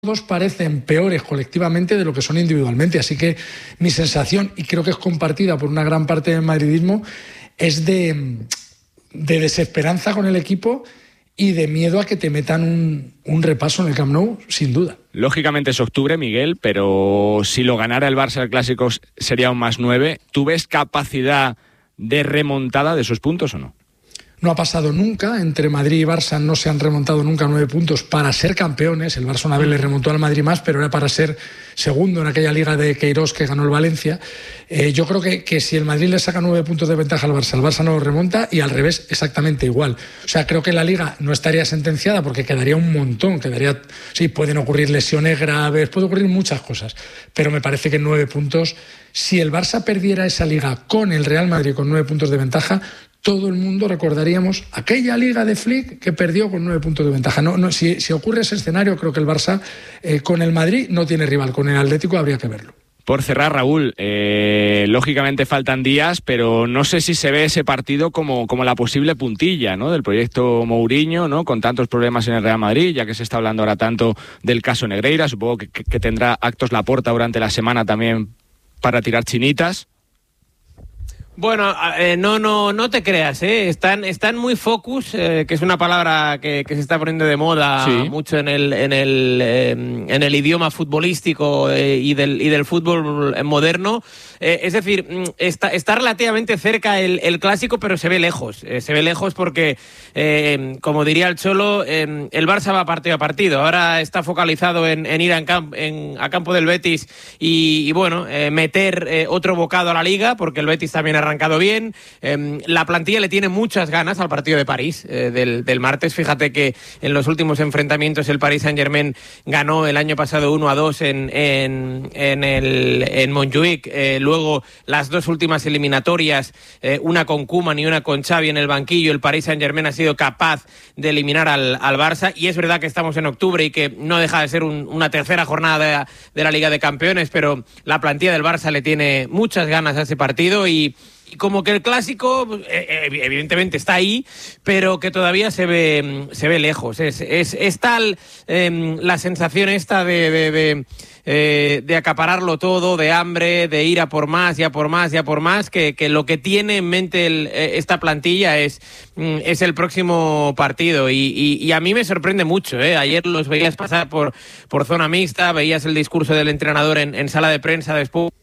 todos parecen peores colectivamente de lo que son individualmente. Así que mi sensación, y creo que es compartida por una gran parte del madridismo, es de desesperanza con el equipo y de miedo a que te metan un repaso en el Camp Nou, sin duda. Lógicamente es octubre, Miguel, pero si lo ganara el Barça el Clásico sería un +9. ¿Tú ves capacidad de remontada de esos puntos o no? No ha pasado nunca, entre Madrid y Barça no se han remontado nunca 9 puntos para ser campeones. El Barça una vez le remontó al Madrid más, pero era para ser segundo en aquella liga de Queiroz que ganó el Valencia. Yo creo que si el Madrid le saca 9 puntos de ventaja al Barça, el Barça no lo remonta, y al revés exactamente igual. O sea, creo que la liga no estaría sentenciada porque quedaría un montón, sí, pueden ocurrir lesiones graves, puede ocurrir muchas cosas, pero me parece que 9 puntos, si el Barça perdiera esa liga con el Real Madrid con 9 puntos de ventaja, todo el mundo recordaríamos aquella liga de Flick que perdió con 9 puntos de ventaja. Si ocurre ese escenario, creo que el Barça con el Madrid no tiene rival, con el Atlético habría que verlo. Por cerrar, Raúl, lógicamente faltan días, pero no sé si se ve ese partido como la posible puntilla, ¿no?, del proyecto Mourinho, ¿no?, con tantos problemas en el Real Madrid, ya que se está hablando ahora tanto del caso Negreira. Supongo que tendrá actos Laporta durante la semana también para tirar chinitas. Bueno, no te creas, están muy focus, que es una palabra que se está poniendo de moda, sí, mucho en el idioma futbolístico y del fútbol moderno. Es decir, está relativamente cerca el clásico, pero se ve lejos porque, como diría el Cholo, el Barça va partido a partido. Ahora está focalizado en ir a campo del Betis y bueno, meter otro bocado a la Liga, porque el Betis también ha arrancado bien. La plantilla le tiene muchas ganas al partido de París del martes. Fíjate que en los últimos enfrentamientos el Paris Saint-Germain ganó el año pasado 1-2 en Montjuic. Luego las dos últimas eliminatorias, una con Koeman y una con Xavi en el banquillo, el Paris Saint-Germain ha sido capaz de eliminar al Barça, y es verdad que estamos en octubre y que no deja de ser una tercera jornada de la Liga de Campeones, pero la plantilla del Barça le tiene muchas ganas a ese partido y como que el clásico evidentemente está ahí, pero que todavía se ve lejos. Es tal la sensación esta de acapararlo todo, de hambre, de ir a por más y a por más y a por más, que lo que tiene en mente esta plantilla es el próximo partido, y a mí me sorprende mucho. Ayer los veías pasar por zona mixta, veías el discurso del entrenador en sala de prensa después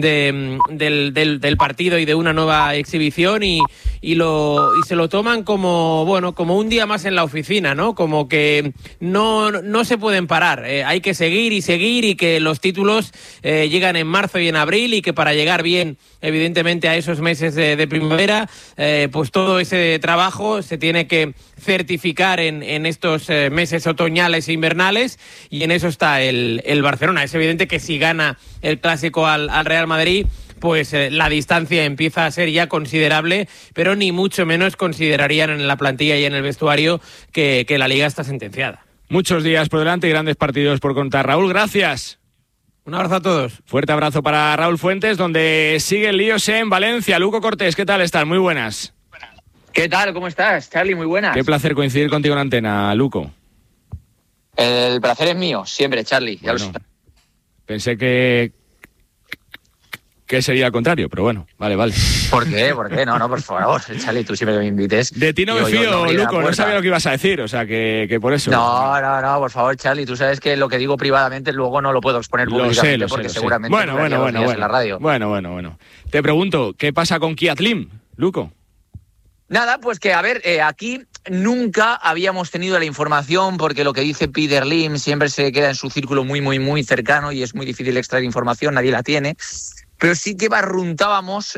del partido y de una nueva exhibición, y se lo toman como un día más en la oficina, ¿no? Como que no se pueden parar, hay que seguir y que los títulos llegan en marzo y en abril, y que para llegar bien evidentemente a esos meses de primavera, pues todo ese trabajo se tiene que certificar en estos meses otoñales e invernales, y en eso está el Barcelona. Es evidente que si gana el clásico al Real Madrid, pues la distancia empieza a ser ya considerable, pero ni mucho menos considerarían en la plantilla y en el vestuario que la Liga está sentenciada. Muchos días por delante y grandes partidos por contar. Raúl, gracias. Un abrazo a todos. Fuerte abrazo para Raúl Fuentes, donde sigue el líos en Valencia. Luco Cortés, ¿qué tal estás? Muy buenas. ¿Qué tal? ¿Cómo estás, Charlie? Muy buenas. Qué placer coincidir contigo en antena, Luco. El placer es mío, siempre, Charlie. Ya bueno, pensé que sería al contrario, pero bueno, vale. ¿Por qué? No, por favor, Charlie, tú siempre que me invites. De ti no me fío, Luco, no sabía lo que ibas a decir, o sea, que por eso. No, por favor, Charlie, tú sabes que lo que digo privadamente luego no lo puedo exponer públicamente, lo sé, porque seguramente bueno. en la radio. Bueno. Te pregunto, ¿qué pasa con Kiat Lim, Luco? Nada, pues que, a ver, aquí nunca habíamos tenido la información, porque lo que dice Peter Lim siempre se queda en su círculo muy, muy, muy cercano, y es muy difícil extraer información, nadie la tiene. Pero sí que barruntábamos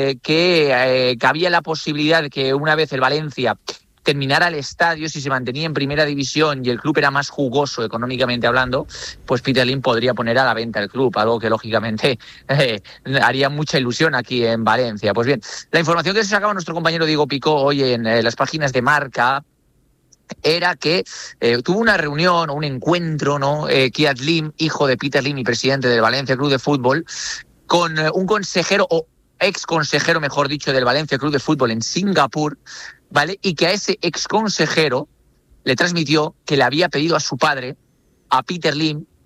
que había la posibilidad de que una vez el Valencia terminara el estadio, si se mantenía en primera división y el club era más jugoso económicamente hablando, pues Peter Lim podría poner a la venta el club, algo que lógicamente haría mucha ilusión aquí en Valencia. Pues bien, la información que se sacaba nuestro compañero Diego Picó hoy en las páginas de Marca era que tuvo una reunión o un encuentro, ¿no? Kiat Lim, hijo de Peter Lim y presidente del Valencia Club de Fútbol, con un consejero, o ex consejero, mejor dicho, del Valencia Club de Fútbol en Singapur, ¿vale? Y que a ese ex consejero le transmitió que le había pedido a su padre, a Peter Lim,